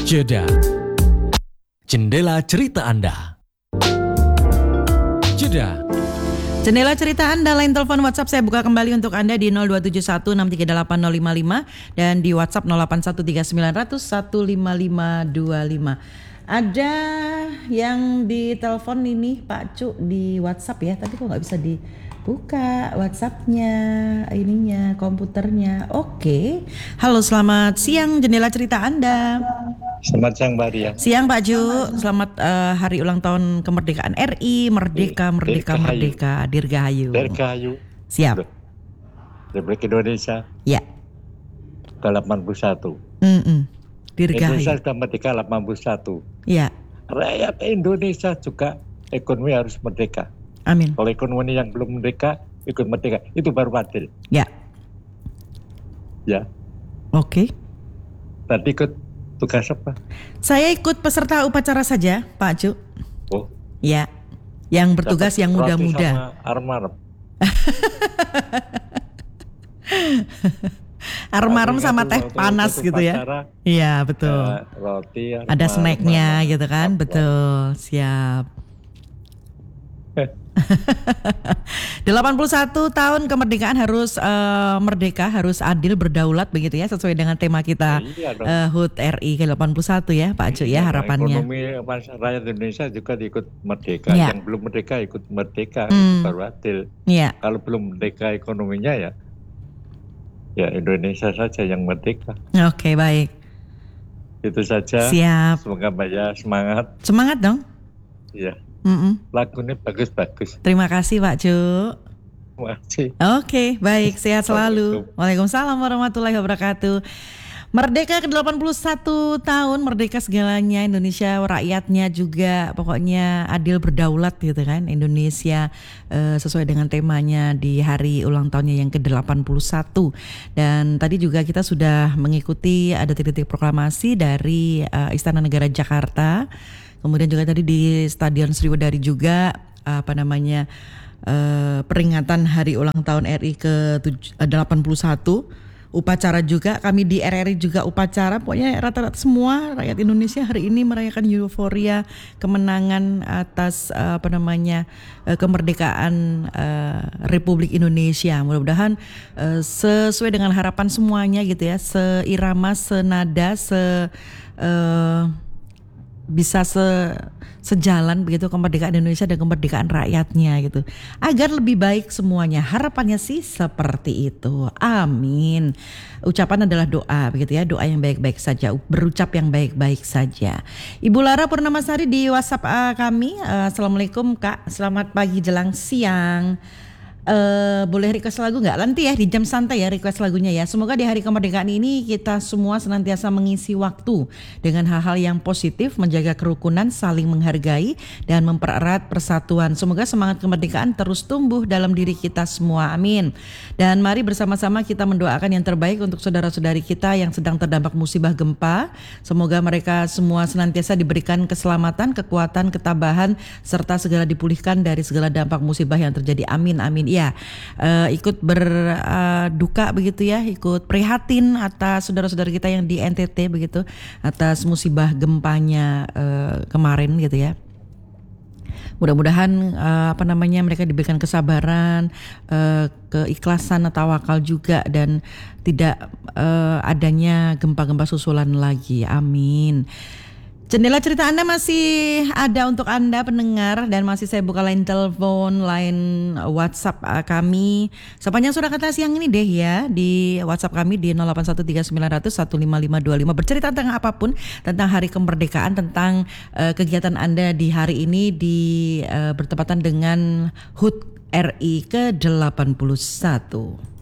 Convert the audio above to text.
Jeda. Jendela cerita Anda. Jeda. Jendela cerita Anda, line telepon WhatsApp saya buka kembali untuk Anda di 02716380555 dan di WhatsApp 081390015525. Ada yang di telepon ini Pak Cuk di WhatsApp ya, tapi kok nggak bisa dibuka WhatsAppnya, ininya, komputernya. Oke. Halo, selamat siang Jendela cerita Anda. Selamat siang Mbak Ria. Siang Pak Ju, selamat hari ulang tahun kemerdekaan RI, merdeka, Dirgahayu. Dirgahayu. Siap. Republik Indonesia. Ya. Ke-81. Dirgahayu. Indonesia sudah merdeka 81. Ya. Rakyat Indonesia juga ekonomi harus merdeka. Amin. Kalau ekonomi yang belum merdeka, ikut merdeka. Itu baru adil. Ya. Ya. Oke. Tadi ikut tugas apa? Saya ikut peserta upacara saja, Pak Ju. Oh. Ya. Yang bertugas yang muda-muda. Arem-arem. Arem-arem sama teh panas gitu ya. Iya, betul. Roti. Ada snacknya gitu kan, betul. Siap. 81 tahun kemerdekaan harus merdeka, harus adil, berdaulat begitu ya, sesuai dengan tema kita HUT RI ke-81 ya Pak Cu ya, harapannya. Ekonomi rakyat Indonesia juga ikut merdeka, yang belum merdeka ikut merdeka, itu baru adil. Kalau belum merdeka ekonominya ya Indonesia saja yang merdeka. Oke, baik. Itu saja. Siap. Semoga Mbak ya semangat. Semangat dong. Iya. Lagunya bagus-bagus. Terima kasih Pak Cu. Terima kasih. Oke, baik, sehat selalu. Waalaikumsalam warahmatullahi wabarakatuh. Merdeka ke-81 tahun, merdeka segalanya, Indonesia rakyatnya juga pokoknya adil, berdaulat gitu kan. Indonesia sesuai dengan temanya di hari ulang tahunnya yang ke-81. Dan tadi juga kita sudah mengikuti ada titik-titik proklamasi dari Istana Negara Jakarta. Kemudian juga tadi di Stadion Sriwedari juga peringatan hari ulang tahun RI ke-81. Upacara juga, kami di RRI juga upacara. Pokoknya rata-rata semua rakyat Indonesia hari ini merayakan euforia kemenangan atas kemerdekaan Republik Indonesia. Mudah-mudahan sesuai dengan harapan semuanya gitu ya, seirama, senada, bisa sejalan begitu kemerdekaan Indonesia dan kemerdekaan rakyatnya gitu, agar lebih baik semuanya. Harapannya sih seperti itu. Amin. Ucapan adalah doa begitu ya, doa yang baik-baik saja, berucap yang baik-baik saja. Ibu Lara Purnamasari di WhatsApp kami, Assalamualaikum Kak, selamat pagi jelang siang. Boleh request lagu nggak? Nanti ya di jam santai ya request lagunya ya. Semoga di hari kemerdekaan ini kita semua senantiasa mengisi waktu dengan hal-hal yang positif, menjaga kerukunan, saling menghargai dan mempererat persatuan. Semoga semangat kemerdekaan terus tumbuh dalam diri kita semua. Amin. Dan mari bersama-sama kita mendoakan yang terbaik untuk saudara-saudari kita yang sedang terdampak musibah gempa. Semoga mereka semua senantiasa diberikan keselamatan, kekuatan, ketabahan serta segala dipulihkan dari segala dampak musibah yang terjadi. Amin, amin. Ya, ikut berduka begitu ya, ikut prihatin atas saudara-saudara kita yang di NTT begitu, atas musibah gempanya kemarin gitu ya. Mudah-mudahan mereka diberikan kesabaran, keikhlasan, tawakal juga, dan tidak adanya gempa-gempa susulan lagi. Amin. Jendela cerita Anda masih ada untuk Anda pendengar, dan masih saya buka line telepon, line WhatsApp kami sepanjang sore kata siang ini deh ya, di WhatsApp kami di 081390015525. Bercerita tentang apapun, tentang hari kemerdekaan, tentang kegiatan Anda di hari ini bertepatan dengan HUT RI ke-81.